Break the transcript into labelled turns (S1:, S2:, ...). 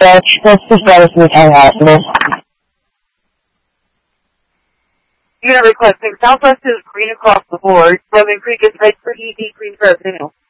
S1: Let's just let us hang out.
S2: Unit requesting Southwest is green across the board. Roman Creek is red for ED, green for Arsenio.